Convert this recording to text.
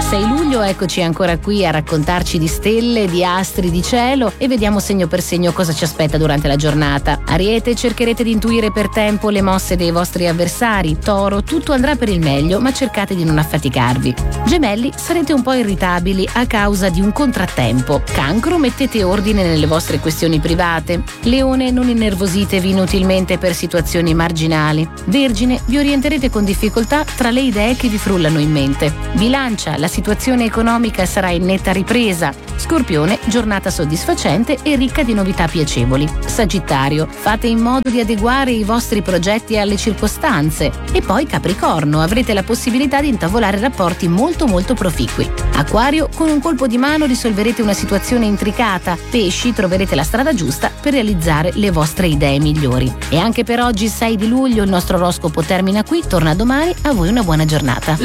6 luglio eccoci ancora qui a raccontarci di stelle, di astri, di cielo e vediamo segno per segno cosa ci aspetta durante la giornata. Ariete, cercherete di intuire per tempo le mosse dei vostri avversari. Toro, tutto andrà per il meglio ma cercate di non affaticarvi. Gemelli, sarete un po' irritabili a causa di un contrattempo. Cancro, mettete ordine nelle vostre questioni private. Leone, non innervositevi inutilmente per situazioni marginali. Vergine, vi orienterete con difficoltà tra le idee che vi frullano in mente. Bilancia, la situazione economica sarà in netta ripresa. Scorpione, giornata soddisfacente e ricca di novità piacevoli. Sagittario, fate in modo di adeguare i vostri progetti alle circostanze. E poi Capricorno, avrete la possibilità di intavolare rapporti molto proficui. Acquario, con un colpo di mano risolverete una situazione intricata. Pesci, troverete la strada giusta per realizzare le vostre idee migliori. E anche per oggi 6 di luglio il nostro oroscopo termina qui, torna domani, a voi una buona giornata.